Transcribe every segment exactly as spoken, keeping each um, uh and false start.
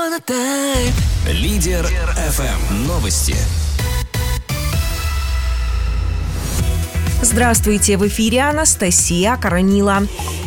Лидер эф эм. Новости. Здравствуйте, в эфире Анастасия Коронила.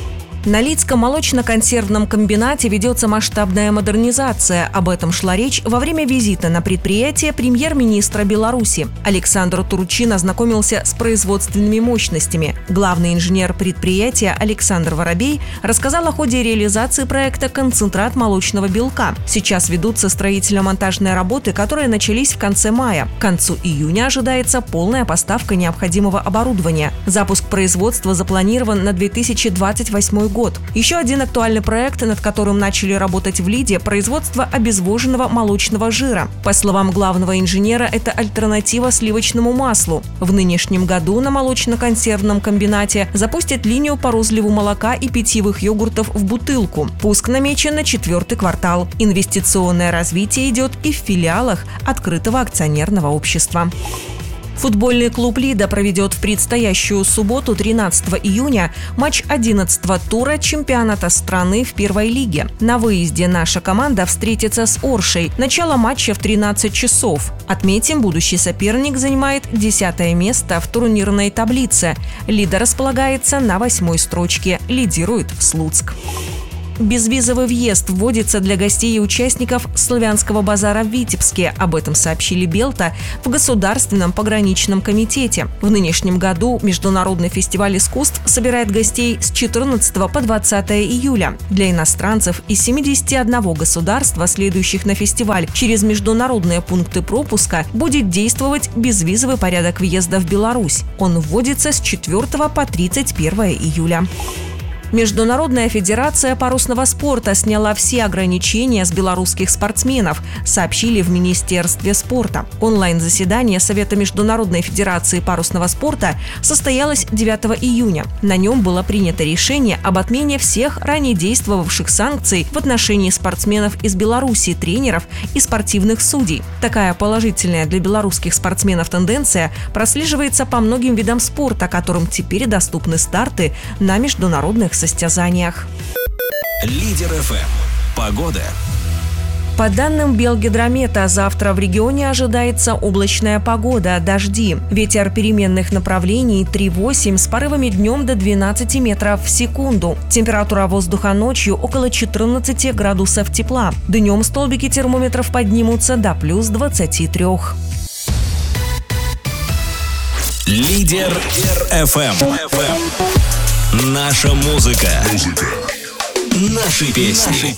На Лидском молочно-консервном комбинате ведется масштабная модернизация. Об этом шла речь во время визита на предприятие премьер-министра Беларуси. Александр Турчин ознакомился с производственными мощностями. Главный инженер предприятия Александр Воробей рассказал о ходе реализации проекта «Концентрат молочного белка». Сейчас ведутся строительно-монтажные работы, которые начались в конце мая. К концу июня ожидается полная поставка необходимого оборудования. Запуск производства запланирован на две тысячи двадцать восьмой год. год. Еще один актуальный проект, над которым начали работать в Лиде – производство обезвоженного молочного жира. По словам главного инженера, это альтернатива сливочному маслу. В нынешнем году на молочно-консервном комбинате запустят линию по розливу молока и питьевых йогуртов в бутылку. Пуск намечен на четвертый квартал. Инвестиционное развитие идет и в филиалах открытого акционерного общества. Футбольный клуб «Лида» проведет в предстоящую субботу, тринадцатого июня, матч одиннадцатого тура чемпионата страны в первой лиге. На выезде наша команда встретится с Оршей. Начало матча в тринадцать часов. Отметим, будущий соперник занимает десятое место в турнирной таблице. «Лида» располагается на восьмой строчке, лидирует Слуцк. Безвизовый въезд вводится для гостей и участников Славянского базара в Витебске. Об этом сообщили Белта в Государственном пограничном комитете. В нынешнем году Международный фестиваль искусств собирает гостей с четырнадцатого по двадцатое июля. Для иностранцев из семидесяти одного государства, следующих на фестиваль через международные пункты пропуска, будет действовать безвизовый порядок въезда в Беларусь. Он вводится с четвёртого по тридцать первое июля. Международная федерация парусного спорта сняла все ограничения с белорусских спортсменов, сообщили в Министерстве спорта. Онлайн-заседание Совета Международной федерации парусного спорта состоялось девятого июня. На нем было принято решение об отмене всех ранее действовавших санкций в отношении спортсменов из Беларуси, тренеров и спортивных судей. Такая положительная для белорусских спортсменов тенденция прослеживается по многим видам спорта, которым теперь доступны старты на международных состязаниях. Лидер эф эм. Погода. По данным Белгидромета, завтра в регионе ожидается облачная погода, дожди. Ветер переменных направлений три-восемь с порывами днем до двенадцати метров в секунду. Температура воздуха ночью около четырнадцати градусов тепла. Днем столбики термометров поднимутся до плюс двадцати трёх. Лидер эф эм. Наша музыка. Наши песни.